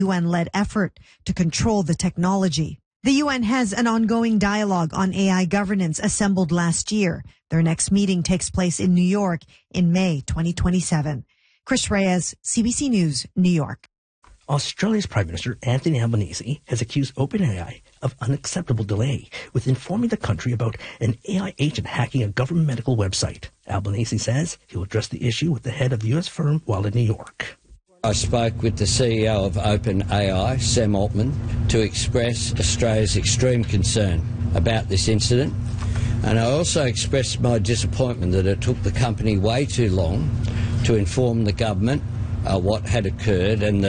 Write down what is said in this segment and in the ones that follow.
UN-led effort to control the technology. The UN has an ongoing dialogue on AI governance assembled last year. Their next meeting takes place in New York in May 2027. Chris Reyes, CBC News, New York. Australia's Prime Minister Anthony Albanese has accused OpenAI of unacceptable delay with informing the country about an AI agent hacking a government medical website. Albanese says he will address the issue with the head of the U.S. firm while in New York. I spoke with the CEO of OpenAI, Sam Altman, to express Australia's extreme concern about this incident. And I also expressed my disappointment that it took the company way too long to inform the government what had occurred, and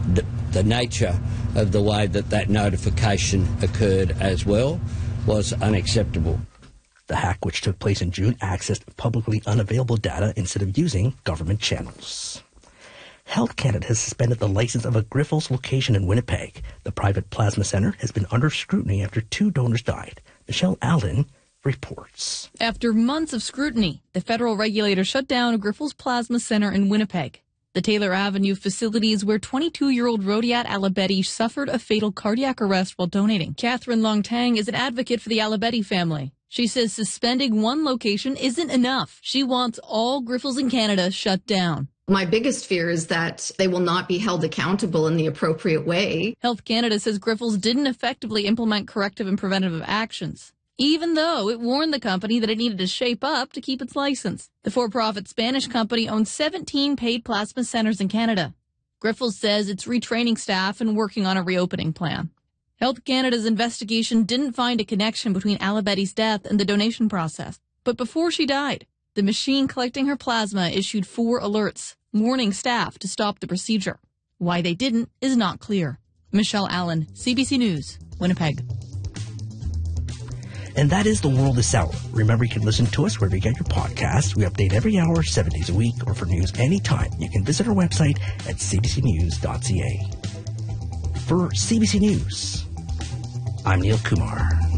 the nature of the way that notification occurred as well was unacceptable. The hack, which took place in June, accessed publicly unavailable data instead of using government channels. Health Canada has suspended the license of a Grifols location in Winnipeg. The private plasma center has been under scrutiny after 2 donors died. Michelle Allen reports. After months of scrutiny, the federal regulator shut down a Grifols Plasma Center in Winnipeg. The Taylor Avenue facility is where 22-year-old Rodiat Alabedi suffered a fatal cardiac arrest while donating. Catherine Longtang is an advocate for the Alabedi family. She says suspending one location isn't enough. She wants all Grifols in Canada shut down. My biggest fear is that they will not be held accountable in the appropriate way. Health Canada says Grifols didn't effectively implement corrective and preventative actions, even though it warned the company that it needed to shape up to keep its license. The for-profit Spanish company owns 17 paid plasma centers in Canada. Grifols says it's retraining staff and working on a reopening plan. Health Canada's investigation didn't find a connection between Alabedi's death and the donation process. But before she died, the machine collecting her plasma issued 4 alerts, warning staff to stop the procedure. Why they didn't is not clear. Michelle Allen, CBC News, Winnipeg. And that is The World This Hour. Remember, you can listen to us wherever you get your podcasts. We update every hour, 7 days a week, or for news anytime. You can visit our website at cbcnews.ca. For CBC News, I'm Neil Kumar.